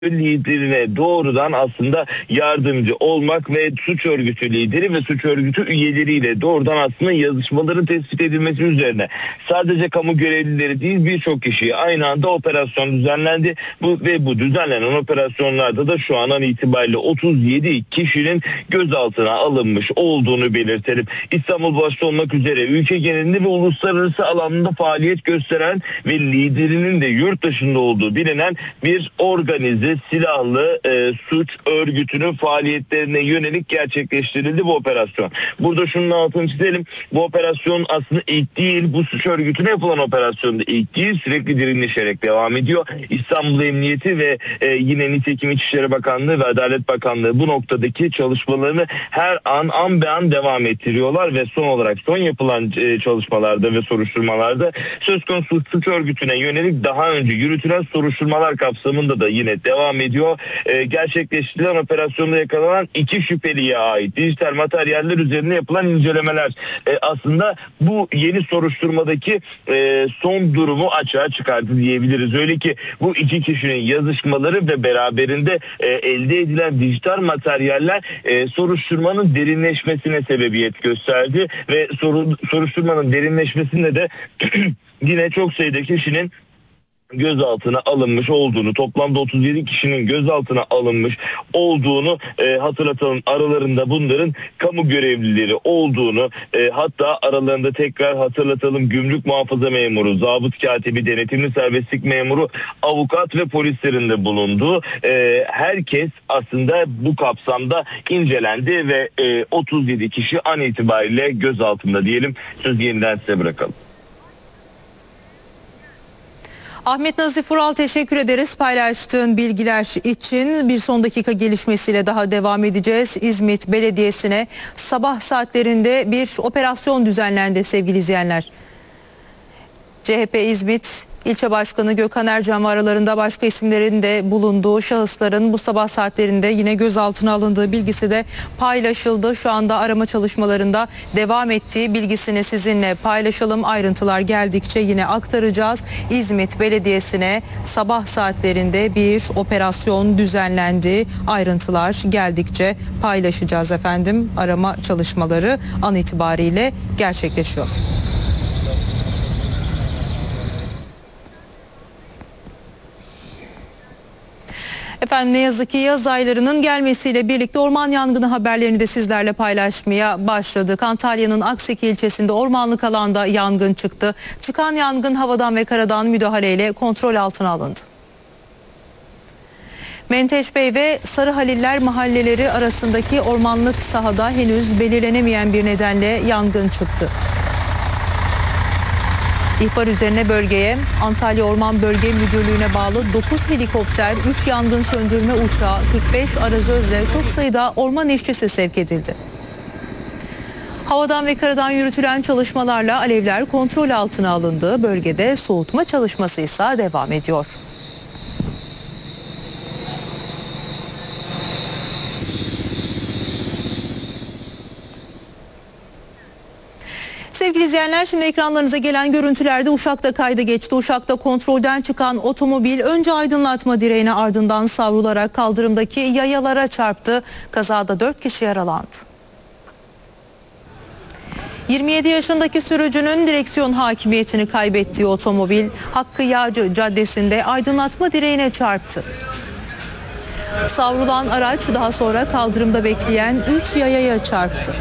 liderine doğrudan aslında yardımcı olmak ve suç örgütü lideri ve suç örgütü üyeleriyle doğrudan aslında yazışmaların tespit edilmesi üzerine sadece kamu görevlileri değil birçok kişiye aynı anda operasyon düzenlendi. Bu düzenlenen operasyonlarda da şu an itibariyle 37 kişinin gözaltına alınmış olduğunu belirtelim. İstanbul başta olmak üzere ülke genelinde ve uluslararası alanda faaliyet gösteren ve liderinin de yurt dışında olduğu bilinen bir organize silahlı suç örgütünün faaliyetlerine yönelik gerçekleştirildi bu operasyon. Burada şunun altını çizelim. Bu operasyon aslında ilk değil. Bu suç örgütüne yapılan operasyon da ilk değil. Sürekli derinleşerek devam ediyor. İstanbul Emniyeti ve yine nitekim İçişleri Bakanlığı ve Adalet Bakanlığı bu noktadaki çalışmalarını her an be an devam ettiriyorlar ve son olarak son yapılan çalışmalarda ve soruşturmalarda söz konusu suç örgütüne yönelik daha önce yürütülen soruşturmalar kapsamında da yine devam ediyor. Gerçekleştirilen operasyonda yakalanan 2 şüpheliye ait dijital materyaller üzerine yapılan incelemeler aslında bu yeni soruşturmadaki son durumu açığa çıkardı diyebiliriz. Öyle ki bu 2 kişinin yazışmaları ve beraberinde elde edilen dijital materyaller soruşturmanın derinleşmesine sebebiyet gösterdi ve soruşturmanın derinleşmesinde de yine çok sayıda kişinin gözaltına alınmış olduğunu, toplamda 37 kişinin gözaltına alınmış olduğunu hatırlatalım. Aralarında bunların kamu görevlileri olduğunu, hatta aralarında tekrar hatırlatalım, gümrük muhafaza memuru, zabıt katibi, denetimli serbestlik memuru, avukat ve polislerin de bulunduğu herkes aslında bu kapsamda incelendi ve 37 kişi an itibariyle gözaltında diyelim. Sözü yeniden size bırakalım. Ahmet Nazif Ural, teşekkür ederiz paylaştığın bilgiler için. Bir son dakika gelişmesiyle daha devam edeceğiz. İzmit Belediyesi'ne sabah saatlerinde bir operasyon düzenlendi sevgili izleyenler. CHP İzmit İlçe Başkanı Gökhan Ercan ve aralarında başka isimlerin de bulunduğu şahısların bu sabah saatlerinde yine gözaltına alındığı bilgisi de paylaşıldı. Şu anda arama çalışmalarında devam ettiği bilgisini sizinle paylaşalım. Ayrıntılar geldikçe yine aktaracağız. İzmit Belediyesi'ne sabah saatlerinde bir operasyon düzenlendi. Ayrıntılar geldikçe paylaşacağız efendim. Arama çalışmaları an itibariyle gerçekleşiyor. Efendim ne yazık ki yaz aylarının gelmesiyle birlikte orman yangını haberlerini de sizlerle paylaşmaya başladık. Antalya'nın Akseki ilçesinde ormanlık alanda yangın çıktı. Çıkan yangın havadan ve karadan müdahaleyle kontrol altına alındı. Menteşbey ve Sarı Haliller mahalleleri arasındaki ormanlık sahada henüz belirlenemeyen bir nedenle yangın çıktı. İhbar üzerine bölgeye Antalya Orman Bölge Müdürlüğü'ne bağlı 9 helikopter, 3 yangın söndürme uçağı, 45 arazözle çok sayıda orman işçisi sevk edildi. Havadan ve karadan yürütülen çalışmalarla alevler kontrol altına alındı. Bölgede soğutma çalışması ise devam ediyor. Sevgili izleyenler, şimdi ekranlarınıza gelen görüntülerde Uşak'ta kayda geçti. Uşak'ta kontrolden çıkan otomobil önce aydınlatma direğine ardından savrularak kaldırımdaki yayalara çarptı. Kazada 4 kişi yaralandı. 27 yaşındaki sürücünün direksiyon hakimiyetini kaybettiği otomobil Hakkı Yağcı Caddesi'nde aydınlatma direğine çarptı. Savrulan araç daha sonra kaldırımda bekleyen 3 yayaya çarptı.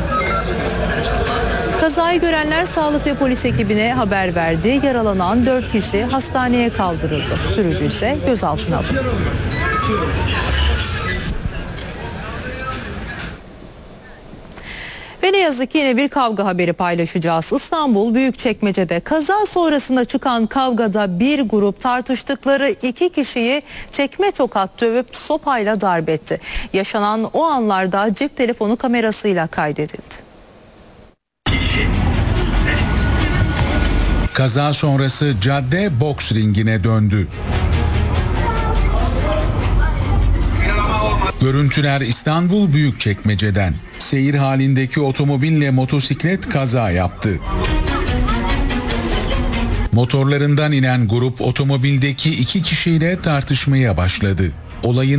Kazayı görenler sağlık ve polis ekibine haber verdi. Yaralanan 4 kişi hastaneye kaldırıldı. Sürücü ise gözaltına alındı. Ve ne yazık ki yine bir kavga haberi paylaşacağız. İstanbul Büyükçekmece'de kaza sonrasında çıkan kavgada bir grup tartıştıkları 2 kişiyi tekme tokat dövüp sopayla darp etti. Yaşanan o anlarda cep telefonu kamerasıyla kaydedildi. Kaza sonrası cadde boks ringine döndü. Görüntüler İstanbul Büyükçekmece'den. Seyir halindeki otomobille motosiklet kaza yaptı. Motorlarından inen grup otomobildeki 2 kişiyle tartışmaya başladı. Olayın